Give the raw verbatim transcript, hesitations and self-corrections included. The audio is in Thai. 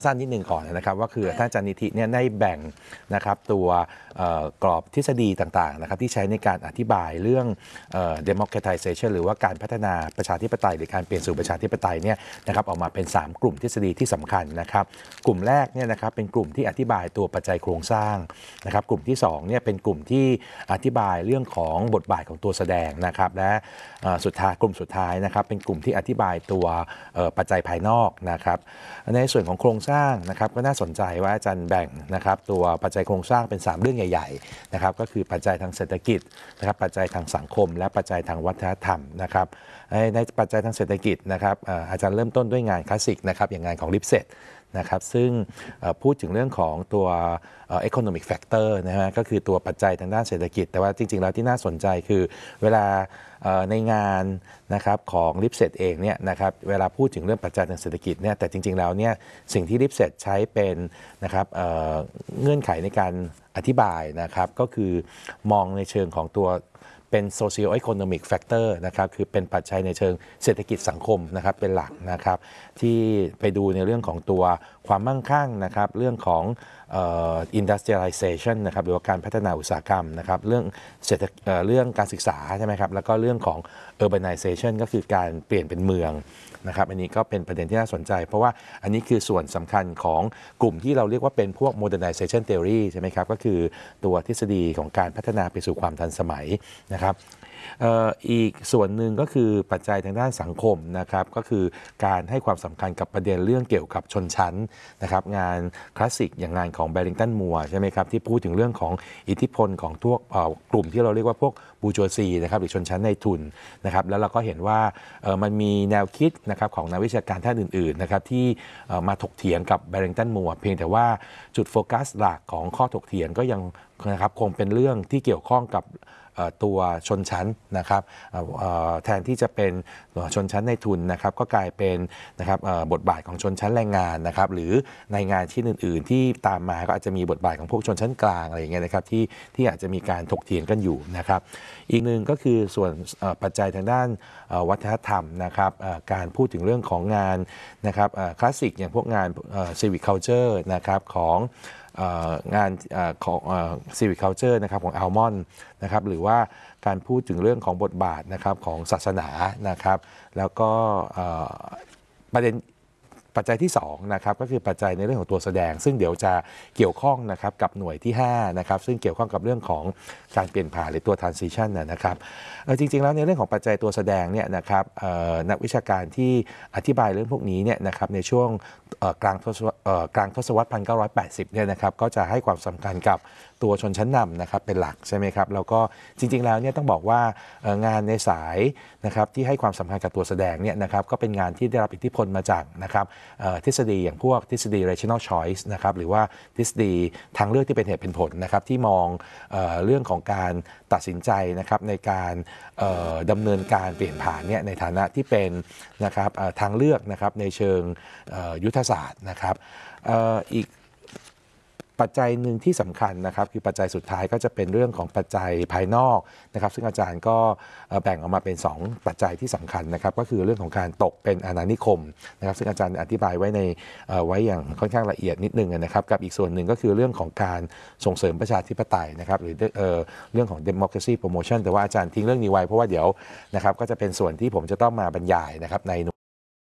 สั้นนิดนึงก่อนนะครับว่าคือท่านอาจารย์นิธิเนี่ยได้แบ่งนะครับตัวกรอบทฤษฎีต่างๆนะครับที่ใช้ในการอธิบายเรื่อง democratization หรือว่าการพัฒนาประชาธิปไตยหรือการเปลี่ยนสู่ประชาธิปไตยเนี่ยนะครับออกมาเป็นสามกลุ่มทฤษฎีที่สำคัญนะครับกลุ่มแรกเนี่ยนะครับเป็นกลุ่มที่อธิบายตัวปัจจัยโครงสร้างนะครับกลุ่มที่สองเนี่ยเป็นกลุ่มที่อธิบายเรื่องของบทบาทของตัวแสดงนะครับและสุดท้ายกลุ่มสุดท้ายนะครับเป็นกลุ่มที่อธิบายตัวปัจจัยภายนอกนะครับในส่วนของโครงสร้างนะครับก็น่าสนใจว่าอาจารย์แบ่งนะครับตัวปัจจัยโครงสร้างเป็นสามเรื่องใหญ่ๆนะครับก็คือปัจจัยทางเศรษฐกิจนะครับปัจจัยทางสังคมและปัจจัยทางวัฒนธรรมนะครับในปัจจัยทางเศรษฐกิจนะครับอาจารย์เริ่มต้นด้วยงานคลาสสิกนะครับอย่างงานของลิปเซตนะครับซึ่งพูดถึงเรื่องของตัว economic factor นะฮะก็คือตัวปัจจัยทางด้านเศรษฐกิจแต่ว่าจริงๆแล้วที่น่าสนใจคือเวลาในงานนะครับของลิปเซตเองเนี่ยนะครับเวลาพูดถึงเรื่องปัจจัยทางเศรษฐกิจเนี่ยแต่จริงๆแล้วเนี่ยสิ่งที่ลิปเซตใช้เป็นนะครับ เ, เงื่อนไขในการอธิบายนะครับก็คือมองในเชิงของตัวเป็น socio-economic factor นะครับคือเป็นปัจจัยในเชิงเศรษฐกิจสังคมนะครับเป็นหลักนะครับที่ไปดูในเรื่องของตัวความมั่งคั่งนะครับเรื่องของ industrialization นะครับหรือว่าการพัฒนาอุตสาหกรรมนะครับเรื่องเศรษฐเรื่องการศึกษาใช่ไหมครับแล้วก็เรื่องของ urbanization ก็คือการเปลี่ยนเป็นเมืองนะครับอันนี้ก็เป็นประเด็นที่น่าสนใจเพราะว่าอันนี้คือส่วนสำคัญของกลุ่มที่เราเรียกว่าเป็นพวก modernization theory ใช่ไหมครับก็คือตัวทฤษฎีของการพัฒนาไปสู่ความทันสมัยนะครับอีกส่วนหนึ่งก็คือปัจจัยทางด้านสังคมนะครับก็คือการให้ความสำคัญกับประเด็นเรื่องเกี่ยวกับชนชั้นนะครับงานคลาสสิกอย่างงานของ Barrington Moore ใช่ไหมครับที่พูดถึงเรื่องของอิทธิพลของพวกกลุ่มที่เราเรียกว่าพวกบูจัวซีนะครับหรือชนชั้นในทุนนะครับแล้วเราก็เห็นว่ามันมีแนวคิดนะครับของนักวิชาการท่านอื่นๆนะครับที่มาถกเถียงกับ Barrington Moore เพียงแต่ว่าจุดโฟกัสหลักของข้อถกเถียงก็ยังนะครับคงเป็นเรื่องที่เกี่ยวข้องกับตัวชนชั้นนะครับแทนที่จะเป็นชนชั้นในทุนนะครับก็กลายเป็นนะครับบทบาทของชนชั้นแรงงานนะครับหรือในงานชิ้นอื่นๆที่ตามมาก็อาจจะมีบทบาทของพวกชนชั้นกลางอะไรอย่างเงี้ยนะครับที่ที่อาจจะมีการถกเถียงกันอยู่นะครับอีกหนึ่งก็คือส่วนปัจจัยทางด้านวัฒนธรรมนะครับการพูดถึงเรื่องของงานนะครับคลาสสิกอย่างพวกงาน civic culture นะครับของงานของ civic culture นะครับของอัลมอนด์นะครับหรือว่าการพูดถึงเรื่องของบทบาทนะครับของศาสนานะครับแล้วก็ประเด็นปัจจัยที่สองนะครับก็คือปัจจัยในเรื่องของตัวแสดงซึ่งเดี๋ยวจะเกี่ยวข้องนะครับกับหน่วยที่ห้านะครับซึ่งเกี่ยวข้องกับเรื่องของการเปลี่ยนผ่านหรือตัว transition นะครับจริงๆแล้วในเรื่องของปัจจัยตัวแสดงเนี่ยนะครับนักวิชาการที่อธิบายเรื่องพวกนี้เนี่ยนะครับในช่วงกลางทศวรรษกลางทศวรรษหนึ่งพันเก้าร้อยแปดสิบเนี่ยนะครับก็จะให้ความสำคัญกับตัวชนชั้นนำนะครับเป็นหลักใช่ไหมครับแล้วก็จริงๆแล้วเนี่ยต้องบอกว่างานในสายนะครับที่ให้ความสำคัญกับตัวแสดงเนี่ยนะครับก็เป็นงานที่ได้รับอิทธิพลมาจากนะครับทฤษฎีอย่างพวกทฤษฎี rational choice นะครับหรือว่าทฤษฎีทางเลือกที่เป็นเหตุเป็นผลนะครับที่มองเอ่อเรื่องของการตัดสินใจนะครับในการดำเนินการเปลี่ยนผ่านเนี่ยในฐานะที่เป็นนะครับทางเลือกนะครับในเชิงยุทธศาสตร์นะครับอีกปัจจัยหนึ่งที่สำคัญนะครับคือปัจจัยสุดท้ายก็จะเป็นเรื่องของปัจจัยภายนอกนะครับซึ่งอาจารย์ก็แบ่งออกมาเป็นสองปัจจัยที่สำคัญนะครับก็คือเรื่องของการตกเป็นอาณานิคมนะครับซึ่งอาจารย์อธิบายไว้ในไว้อย่างค่อนข้างละเอียดนิดนึงนะครับกับอีกส่วนหนึ่งก็คือเรื่องของการส่งเสริมประชาธิปไตยนะครับหรือเรื่องของ democracy promotion แต่ว่าอาจารย์ทิ้งเรื่องนี้ไว้เพราะว่าเดี๋ยวนะครับก็จะเป็นส่วนที่ผมจะต้องมาบรรยายนะครับใน